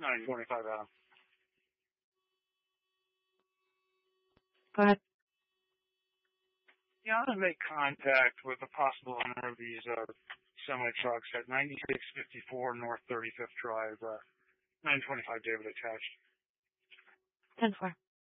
925 Adam. Go ahead. Yeah, I'm going to make contact with a possible owner of these semi-trucks at 9654 North 35th Drive, 925 David attached. 10-4.